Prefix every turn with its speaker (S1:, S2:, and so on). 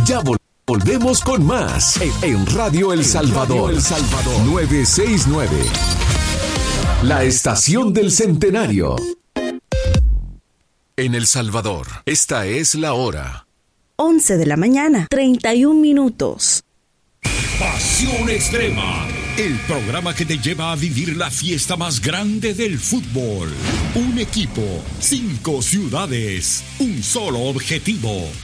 S1: Ya volvemos con más en Radio El Salvador. El Salvador 969. La estación del centenario. En El Salvador, esta es la hora.
S2: 11 de la mañana, 31 minutos.
S3: Pasión Extrema, el programa que te lleva a vivir la fiesta más grande del fútbol. Un equipo, 5 ciudades, un solo objetivo: